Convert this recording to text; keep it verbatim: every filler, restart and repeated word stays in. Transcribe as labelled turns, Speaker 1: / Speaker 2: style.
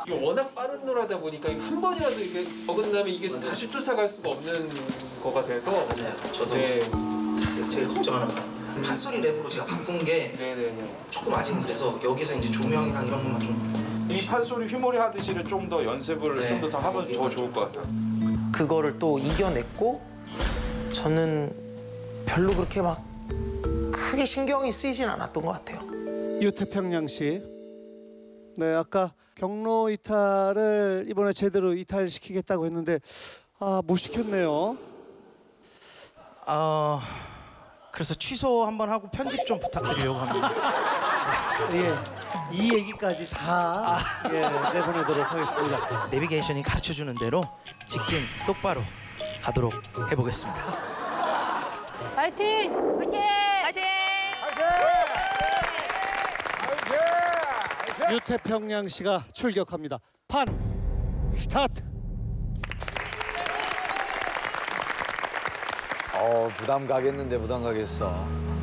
Speaker 1: 이게 워낙 빠른 노라다 보니까 한 번이라도 이게 어긋나면 이게 다시 쫓아갈 수가 없는 거가 돼서
Speaker 2: 맞아요. 저도
Speaker 1: 네.
Speaker 2: 제일 걱정하는 바입니다. 판소리 랩으로 제가 바꾼 게
Speaker 1: 네네네.
Speaker 2: 조금 아직 그래서 여기서 이제 조명이랑 이런 것만 좀
Speaker 3: 이 판소리 휘몰이 하듯이를 좀 더 연습을
Speaker 2: 네.
Speaker 3: 좀 더 더 하면 더 좋을 것 같아요.
Speaker 4: 그거를 또 이겨냈고 저는 별로 그렇게 막 크게 신경이 쓰이진 않았던 것 같아요.
Speaker 5: 유태평양 씨. 네, 아까 경로 이탈을 이번에 제대로 이탈시키겠다고 했는데 아, 못 시켰네요.
Speaker 6: 어, 그래서 취소 한번 하고 편집 좀 부탁드리려고 합니다.
Speaker 5: 예, 이 얘기까지 다 예, 내보내도록 하겠습니다.
Speaker 6: 내비게이션이 가르쳐주는 대로 직진 똑바로 가도록 해보겠습니다.
Speaker 7: 파이팅! 파이팅! 파이팅!
Speaker 5: 유태평양 씨가 출격합니다. 판 스타트.
Speaker 8: 어 부담 가겠는데 부담 가겠어.